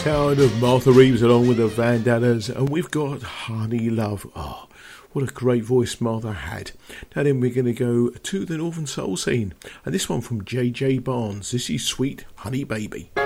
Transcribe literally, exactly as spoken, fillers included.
sound of Martha Reeves along with the Vandellas, and we've got Honey Love. Oh, what a great voice Martha had. Now then, we're going to go to the Northern Soul scene, and this one from J J Barnes. This is Sweet Honey Baby.